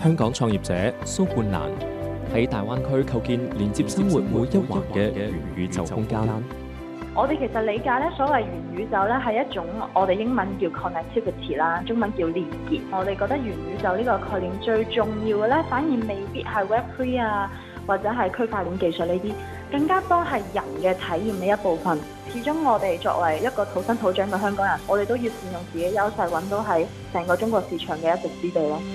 香港創業者蘇冠蘭喺大灣區構建連接生活每一環嘅元宇宙空間。 我哋其實理解咧，所謂元宇宙咧係一種我哋英文叫 connectivity 啦，中文叫連結。我哋覺得元宇宙呢個概念最重要嘅咧，反而未必係 Web3 啊，或者係區塊鏈技術呢啲，更加多係人嘅體驗嘅一部分。始終我哋作為一個土生土長嘅香港人，我哋都要善用自己優勢，揾到喺成個中國市場嘅一席之地咯。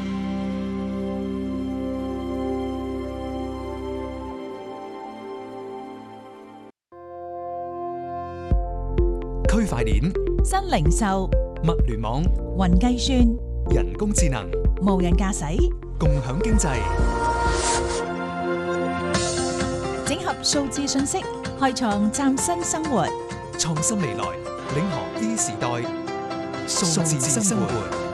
區塊鏈、 新零售、 物聯網、 雲計算、 人工智能、 無人駕駛、 共享經濟， 整合數字信息，開創嶄新生活。 創新未來，領航 E 時代，數字生活。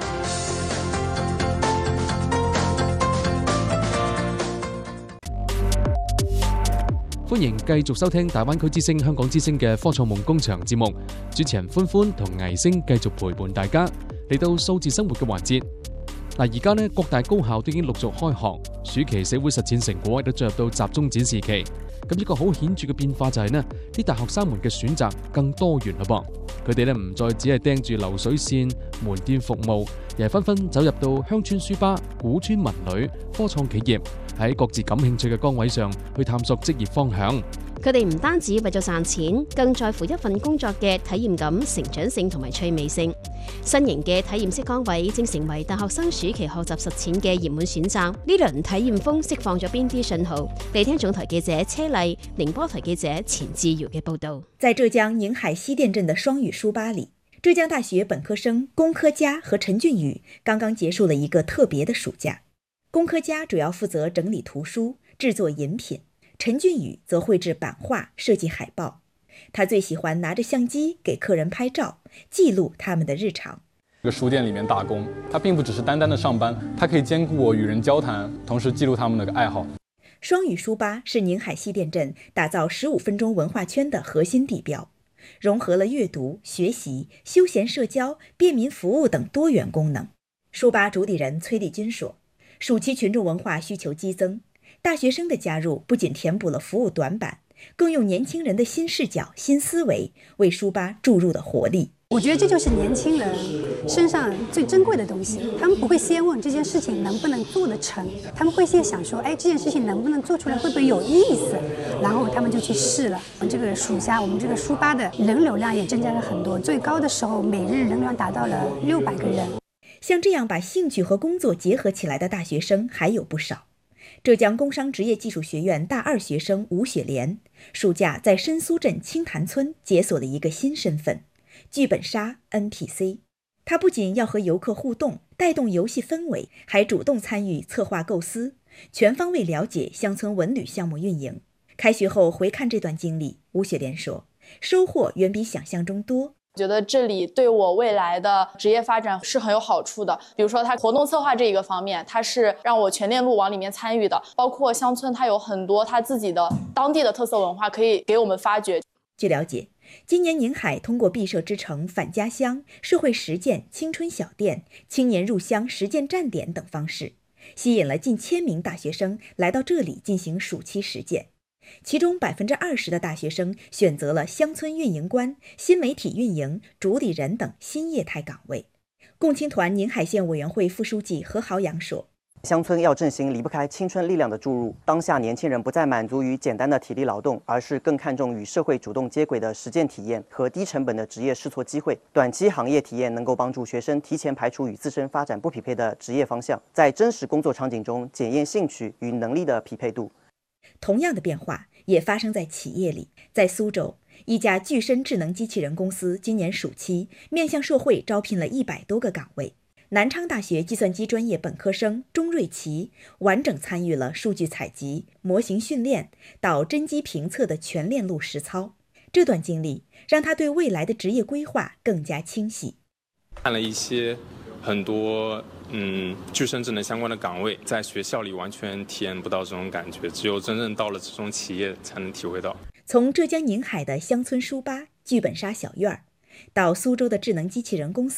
歡迎繼續收聽大灣區之聲、香港之聲嘅科創夢工場節目，主持人歡歡同倪星繼續陪伴大家嚟到數字生活嘅環節。而家呢，各大高校都已經陸續開學，暑期社會實踐成果亦都進入到集中展示期。咁一個好顯著嘅變化就係呢，啲大學生們嘅選擇更多元啦噃。佢哋呢唔再只係盯住流水線門店服務，而係紛紛走入到鄉村書吧、古村文旅、科創企業，喺各自感興趣嘅崗位上去探索職業方向。 佢哋唔單止為咗賺錢，更在乎一份工作嘅體驗感、成長性同埋趣味性。新型嘅體驗式崗位正成為大學生暑期學習實踐嘅熱門選擇。呢輪體驗風釋放咗邊啲信號？嚟聽總台記者車麗、寧波台記者錢志堯嘅報道。 在浙江寧海西澱鎮的雙語書吧裡，浙江大學本科生龔科佳和陳俊宇剛剛結束了一個特別的暑假。龔科佳主要負責整理圖書、製作飲品，陳俊宇則繪製版畫、設計海報。他最喜歡拿着相機給客人拍照，記錄他們的日常。 這個書店裡面打工，它並不只是單單的上班，它可以兼顧我與人交談，同時記錄他們的愛好。 雙語書吧是寧海西澱鎮打造15分鐘文化圈的核心地標，融合了閱讀、學習、休閒社交、便民服務等多元功能。書吧主理人崔麗君說，暑期群眾文化需求激增，大學生的加入不僅填補了服務短板，更用年輕人的新視角、新思維為書吧注入了活力。 我覺得這就是年輕人身上最珍貴的東西，他們不會先問這件事情能不能做得成，他們會先想說，哎，這件事情能不能做出來，會不會有意思，然後他們就去試了。這個暑假我們這個書吧的人流量也增加了很多，最高的時候每日人流量達到了600個人。 像這樣把興趣和工作結合起來的大學生還有不少。浙江工商職業技術學院大二學生吳雪蓮，暑假在深蘇鎮青潭村解鎖了一個新身份。劇本殺 NPC， 他不僅要和遊客互動，帶動遊戲氛圍，還主動參與策劃構思，全方位了解鄉村文旅項目運營。開學後回看這段經歷，吳雪蓮說，收穫遠比想象中多。 我覺得這裡對我未來的職業發展是很有好處的。比如說，它活動策劃這一個方面，它是讓我全鏈路往裡面參與的。包括鄉村，它有很多它自己的當地的特色文化可以給我們發掘。 據了解，今年寧海通過畢設之城返家鄉、社會實踐、青春小店、青年入鄉實踐站點等方式，吸引了近1000名大學生來到這裡進行暑期實踐。其中20%的大學生選擇了鄉村運營官、新媒體運營、主理人等新業態崗位。共青團寧海縣委員會副書記何豪陽說， 鄉村要振興離不開青春力量的注入，當下年輕人不再滿足於簡單的體力勞動，而是更看重與社會主動接軌的實踐體驗和低成本的職業試錯機會。短期行業體驗能夠幫助學生提前排除與自身發展不匹配的職業方向，在真實工作場景中檢驗興趣與能力的匹配度。 同樣的變化也發生在企業裡。在蘇州，一家具身智能機器人公司今年暑期面向社會招聘了100多個崗位。南昌大學計算機專業本科生鐘瑞琪完整參與了數據採集、模型訓練到真機評測的全鏈路實操。這段經歷讓他對未來的職業規劃更加清晰。 看了一些很多具身智能相關的崗位，在學校裡完全體驗不到這種感覺，只有真正到了這種企業才能體會到。 從浙江寧海的鄉村書吧、劇本殺小院，到蘇州的智能機器人公司，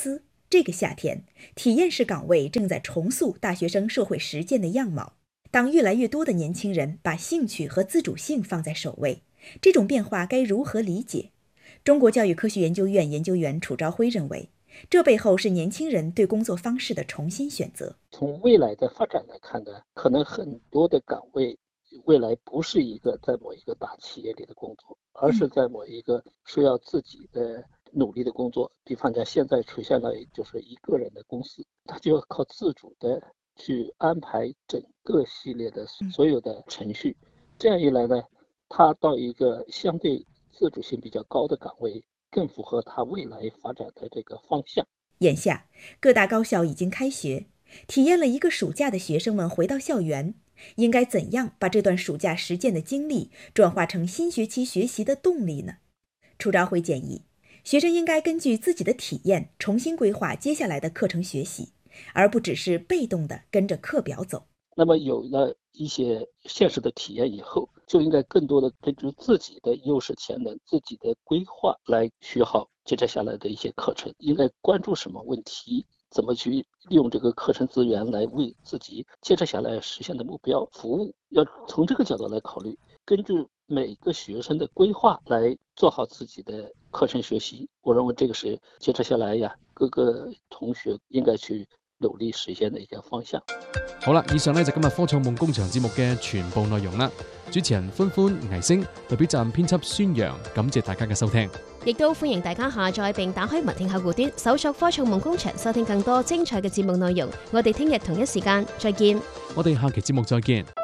这个夏天，体验式岗位正在重塑大学生社会实践的样貌。当越来越多的年轻人把兴趣和自主性放在首位，这种变化该如何理解？中国教育科学研究院研究员楚朝晖认为，这背后是年轻人对工作方式的重新选择。 从未来的发展来看呢，可能很多的岗位未来不是一个在某一个大企业里的工作，而是在某一个需要自己的努力的工作。比方讲，现在出现了就是一个人的公司，他就要靠自主的去安排整个系列的所有的程序。这样一来呢，他到一个相对自主性比较高的岗位，更符合他未来发展的这个方向。 眼下，各大高校已经开学，体验了一个暑假的学生们回到校园，应该怎样把这段暑假实践的经历转化成新学期学习的动力呢？楚朝晖建议，学生应该根据自己的体验重新规划接下来的课程学习，而不只是被动地跟着课表走。 那么有了一些现实的体验以后，就应该更多的根据自己的优势潜能、自己的规划来学好接着下来的一些课程，应该关注什么问题，怎么去利用这个课程资源来为自己接着下来实现的目标服务。要从这个角度来考虑，根据每个学生的规划来做好自己的课程学习。我认为这个是接着下来各个同学應該去努力實現的一個方向。 好啦，以上呢就今日科創夢工場節目嘅全部內容啦。主持人歡歡、倪星，代表站編輯孫陽，感謝大家嘅收聽。 亦都歡迎大家下載並打開文聽客戶端，搜索科創夢工場，收聽更多精彩嘅節目內容。我哋聽日同一時間再見。 我哋下期節目再見。